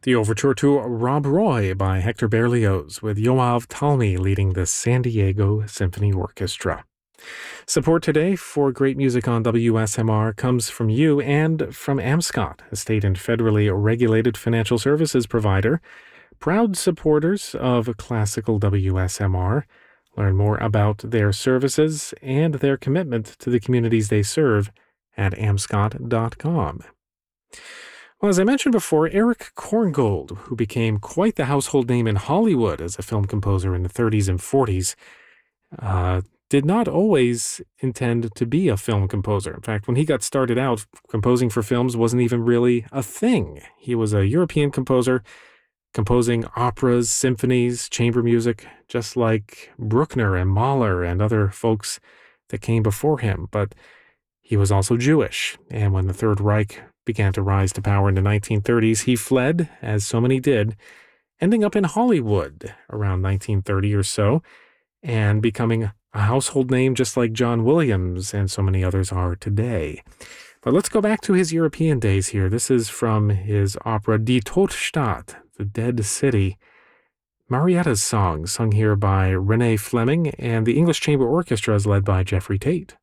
The overture to Rob Roy by Hector Berlioz, with Yoav Talmy leading the San Diego Symphony Orchestra. Support today for great music on WSMR comes from you and from Amscot, a state and federally regulated financial services provider, proud supporters of classical WSMR. Learn more about their services and their commitment to the communities they serve at amscot.com. Well, as I mentioned before, Eric Korngold, who became quite the household name in Hollywood as a film composer in the 30s and 40s, did not always intend to be a film composer. In fact, when he got started out, composing for films wasn't even really a thing. He was a European composer, composing operas, symphonies, chamber music, just like Bruckner and Mahler and other folks that came before him. But he was also Jewish, and when the Third Reich began to rise to power in the 1930s, he fled, as so many did, ending up in Hollywood around 1930 or so, and becoming a household name just like John Williams and so many others are today. But let's go back to his European days here. This is from his opera Die Todstadt, The Dead City. Marietta's song, sung here by Renee Fleming, and the English Chamber Orchestra is led by Jeffrey Tate.